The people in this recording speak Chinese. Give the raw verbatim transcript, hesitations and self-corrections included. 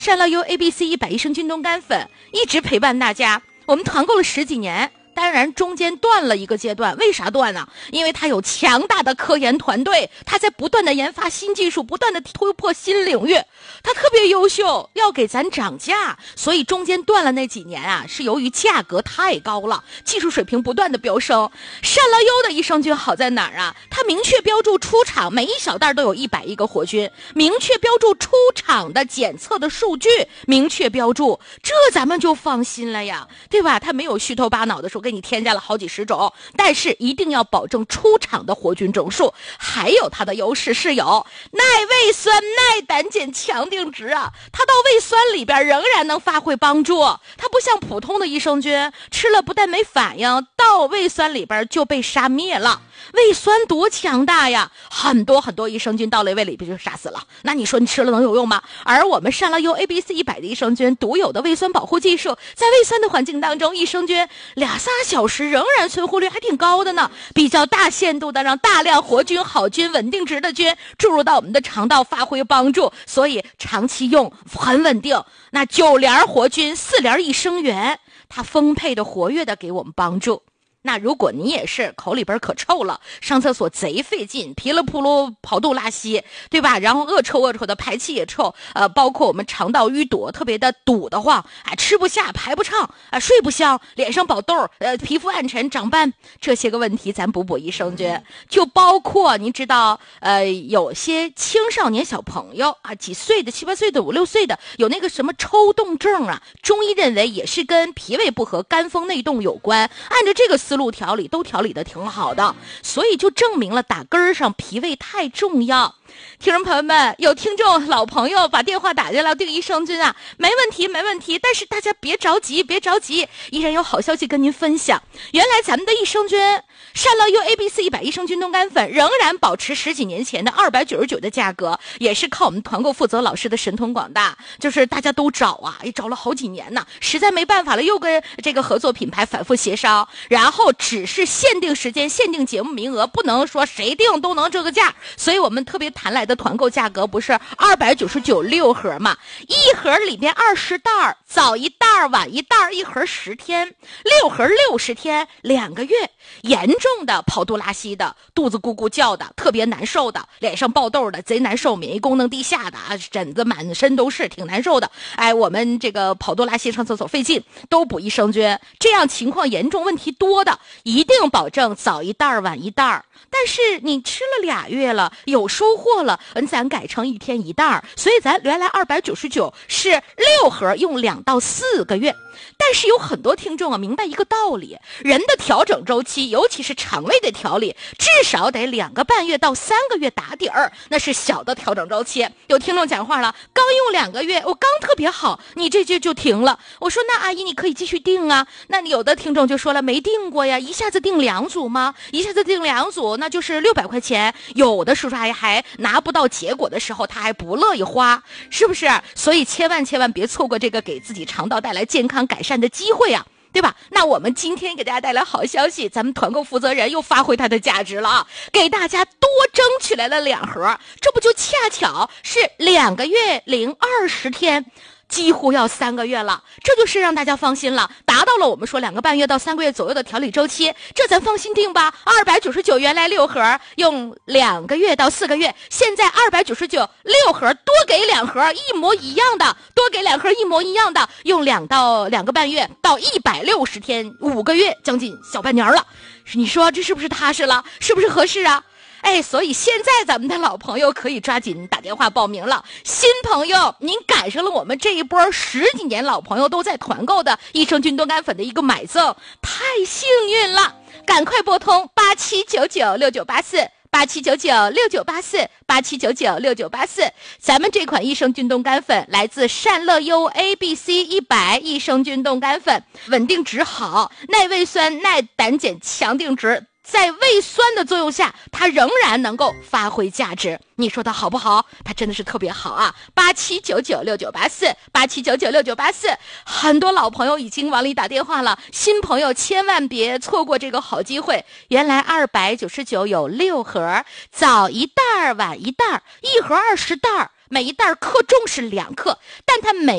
善乐优 A B C 一百益生菌冻干粉一直陪伴大家，我们团购了十几年。当然中间断了一个阶段，为啥断呢？因为它有强大的科研团队，它在不断的研发新技术，不断的突破新领域，它特别优秀，要给咱涨价，所以中间断了那几年啊，是由于价格太高了，技术水平不断的飙升。善乐优的益生菌好在哪儿啊？它明确标注出厂，每一小袋都有一百亿个活菌，明确标注出厂的检测的数据，明确标注，这咱们就放心了呀，对吧？它没有虚头巴脑的说给你添加了好几十种，但是一定要保证出厂的活菌整数。还有它的优势是有耐胃酸、耐胆碱、强定植啊，它到胃酸里边仍然能发挥帮助。它不像普通的益生菌，吃了不但没反应，到胃酸里边就被杀灭了。胃酸多强大呀，很多很多益生菌到了胃里边就杀死了，那你说你吃了能有用吗？而我们善乐优 A B C 一百的益生菌独有的胃酸保护技术，在胃酸的环境当中，益生菌俩仨小时仍然存活率还挺高的呢，比较大限度的让大量活菌、好菌、稳定值的菌注入到我们的肠道发挥帮助，所以长期用很稳定。那九联活菌、四联益生元，它丰沛的活跃的给我们帮助。那如果你也是口里边可臭了，上厕所贼费劲，噼里扑噜跑肚拉稀，对吧？然后恶臭恶臭的，排气也臭，呃，包括我们肠道淤堵特别的堵得慌，哎，吃不下，排不畅，啊，睡不香，脸上宝痘，呃，皮肤暗沉长斑，这些个问题咱补补益生菌。就包括您知道，呃，有些青少年小朋友啊，几岁的，七八岁的，五六岁的，有那个什么抽动症啊，中医认为也是跟脾胃不和、肝风内动有关。按照这个思路调理都调理的挺好的，所以就证明了打根儿上脾胃太重要。听众朋友们，有听众老朋友把电话打进来订益生菌啊，没问题没问题，但是大家别着急别着急，依然有好消息跟您分享。原来咱们的益生菌善乐优 A B C 一百益生菌冻干粉仍然保持十几年前的二百九十九的价格，也是靠我们团购负责老师的神通广大，就是大家都找啊，也找了好几年呢，实在没办法了，又跟这个合作品牌反复协商，然后只是限定时间、限定节目名额，不能说谁定都能这个价，所以我们特别谈来的团购价格不是二百九十九六盒嘛，一盒里边二十袋，早一袋晚一袋，一盒十天，六盒六十天，两个月。严重的跑肚拉稀的，肚子咕咕叫的，特别难受的，脸上爆痘的，贼难受，免疫功能低下的啊，疹子满身都是，挺难受的。哎，我们这个跑肚拉稀上厕所费劲，都补益生菌。这样情况严重、问题多的，一定保证早一袋晚一袋。但是你吃了俩月了，有收获了，咱改成一天一袋，所以咱原来二百九十九是六盒，用两到四个月。但是有很多听众啊，明白一个道理，人的调整周期，尤其是肠胃的调理，至少得两个半月到三个月打底儿，那是小的调整周期。有听众讲话了，刚用两个月，我刚特别好，你这就就停了。我说那阿姨你可以继续订啊。那有的听众就说了，没订过呀，一下子订两组吗？一下子订两组，那就是六百块钱。有的叔叔阿姨还拿不到结果的时候，他还不乐意花，是不是？所以千万千万别错过这个给自己肠道带来健康改善的机会啊，对吧？那我们今天给大家带来好消息，咱们团购负责人又发挥他的价值了啊，给大家多争取来了两盒，这不就恰巧是两个月零二十天，几乎要三个月了，这就是让大家放心了，达到了我们说两个半月到三个月左右的调理周期，这咱放心定吧。二百九十九原来六盒，用两个月到四个月，现在二百九十九六盒，多给两盒一模一样的，多给两盒一模一样的，用两到两个半月到一百六十天，五个月，将近小半年了。你说这是不是踏实了？是不是合适啊？哎，所以现在咱们的老朋友可以抓紧打电话报名了，新朋友您赶上了我们这一波十几年老朋友都在团购的益生菌冻干粉的一个买赠，太幸运了，赶快拨通八七九九六九八四八七九九六九八四八七九九六九八四，咱们这款益生菌冻干粉来自善乐优 A B C 一百益生菌冻干粉，稳定值好，耐胃酸、耐胆碱、强定值，在胃酸的作用下，它仍然能够发挥价值。你说它好不好？它真的是特别好啊！八七九九六九八四，八七九九六九八四，很多老朋友已经往里打电话了，新朋友千万别错过这个好机会。原来二百九十九有六盒，早一袋晚一袋，一盒二十袋。 每一袋克重是两克，但它每